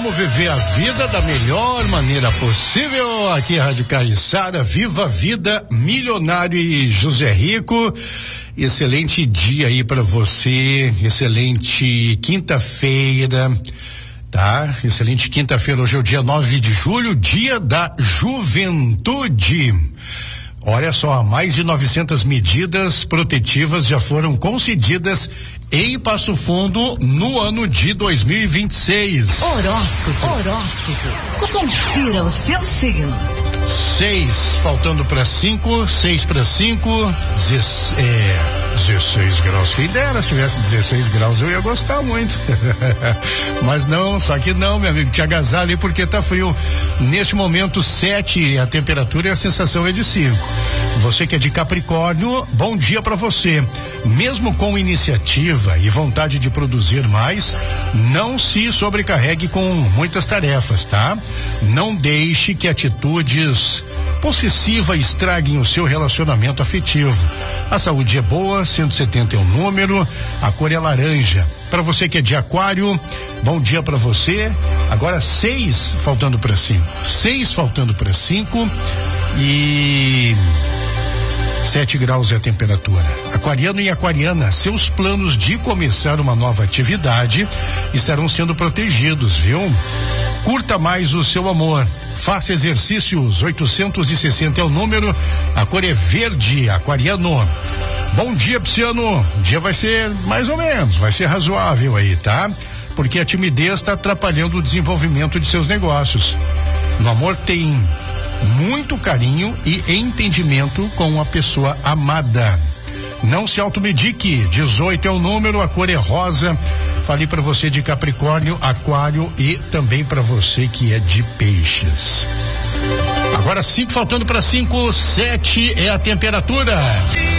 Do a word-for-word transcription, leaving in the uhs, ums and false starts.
Vamos viver a vida da melhor maneira possível. Aqui é Rádio Caiçara, Viva a Vida, Milionário e José Rico. Excelente dia aí para você, excelente quinta-feira, tá? Excelente quinta-feira, hoje é o dia nove de julho, dia da juventude. Olha só, mais de novecentas medidas protetivas já foram concedidas em Passo Fundo no ano de dois mil e vinte e seis. Horóscopo, horóscopo. Confira o seu signo. Seis, faltando para cinco, seis para cinco, é, dezesseis graus. Quem dera, se tivesse dezesseis graus eu ia gostar muito. Mas não, só que não, meu amigo, te agasalhe porque tá frio. Neste momento, sete a temperatura e a sensação é de cinco. Você que é de Capricórnio, bom dia para você. Mesmo com iniciativa e vontade de produzir mais, não se sobrecarregue com muitas tarefas, tá? Não deixe que atitudes possessivas estraguem o seu relacionamento afetivo. A saúde é boa, cento e setenta é o número, a cor é laranja. Para você que é de Aquário, bom dia para você. Agora seis faltando para cinco. Seis faltando para cinco e sete graus é a temperatura. Aquariano e aquariana, seus planos de começar uma nova atividade estarão sendo protegidos, viu? Curta mais o seu amor. Faça exercícios, oitocentos e sessenta é o número, a cor é verde, aquariano. Bom dia, Pisciano. O dia vai ser mais ou menos, vai ser razoável aí, tá? Porque a timidez está atrapalhando o desenvolvimento de seus negócios. No amor tem muito carinho e entendimento com a pessoa amada. Não se automedique, dezoito é o número, a cor é rosa. Falei para você de Capricórnio, Aquário e também para você que é de Peixes. Agora cinco faltando para cinco, sete é a temperatura.